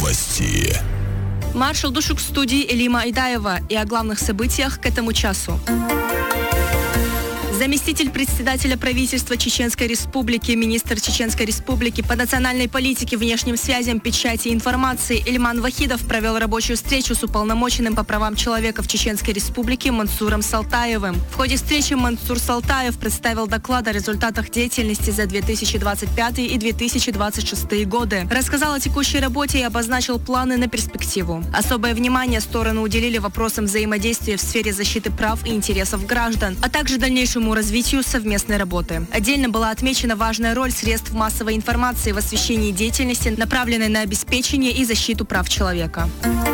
Новости. Маршал Душук в студии Элима Айдаева и о главных событиях к этому часу. Заместитель председателя правительства Чеченской Республики, министр Чеченской Республики по национальной политике, внешним связям, печати и информации Ильман Вахидов провел рабочую встречу с уполномоченным по правам человека в Чеченской Республике Мансуром Салтаевым. В ходе встречи Мансур Салтаев представил доклад о результатах деятельности за 2025 и 2026 годы, рассказал о текущей работе и обозначил планы на перспективу. Особое внимание стороны уделили вопросам взаимодействия в сфере защиты прав и интересов граждан, а также дальнейшему развитию совместной работы. Отдельно была отмечена важная роль средств массовой информации в освещении деятельности, направленной на обеспечение и защиту прав человека.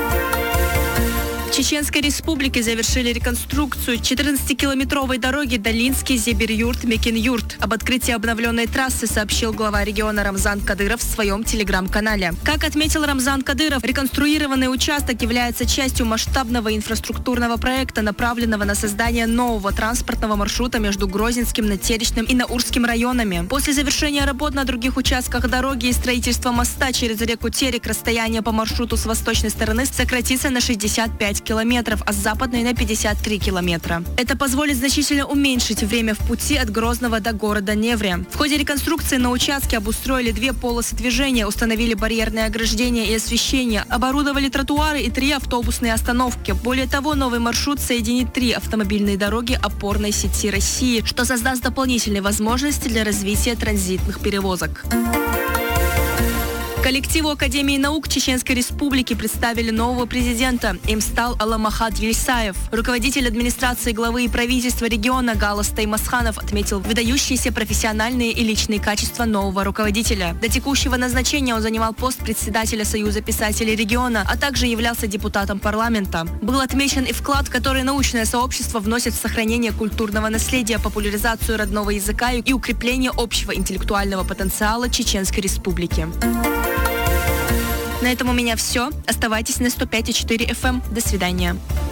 В Чеченской Республике завершили реконструкцию 14-километровой дороги Долинский-Зебир-Юрт-Мекин-Юрт. Об открытии обновленной трассы сообщил глава региона Рамзан Кадыров в своем телеграм-канале. Как отметил Рамзан Кадыров, реконструированный участок является частью масштабного инфраструктурного проекта, направленного на создание нового транспортного маршрута между Грозинским, Натеречным и Наурским районами. После завершения работ на других участках дороги и строительства моста через реку Терек расстояние по маршруту с восточной стороны сократится на 65 километров, а с западной на 53 километра. Это позволит значительно уменьшить время в пути от Грозного до города Невре. В ходе реконструкции на участке обустроили 2 полосы движения, установили барьерные ограждения и освещение, оборудовали тротуары и 3 автобусные остановки. Более того, новый маршрут соединит 3 автомобильные дороги опорной сети России, что создаст дополнительные возможности для развития транзитных перевозок. Коллективу Академии наук Чеченской Республики представили нового президента. Им стал Аламахат Ельсаев. Руководитель администрации главы и правительства региона Галас Таймасханов отметил выдающиеся профессиональные и личные качества нового руководителя. До текущего назначения он занимал пост председателя Союза писателей региона, а также являлся депутатом парламента. Был отмечен и вклад, который научное сообщество вносит в сохранение культурного наследия, популяризацию родного языка и укрепление общего интеллектуального потенциала Чеченской Республики. На этом у меня все. Оставайтесь на 105,4 FM. До свидания.